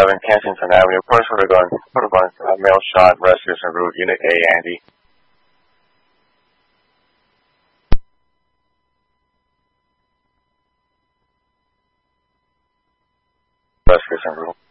11 Kensington Avenue. Protocol, mail shot, rescues en route, Unit A, Andy. Rescues en route.